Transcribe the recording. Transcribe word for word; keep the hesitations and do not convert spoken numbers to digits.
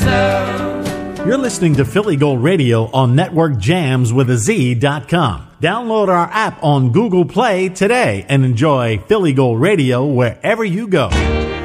myself. You're listening to Philly Gold Radio on Network Jams with a Z dot com. Download our app on Google Play today and enjoy Philly Gold Radio wherever you go.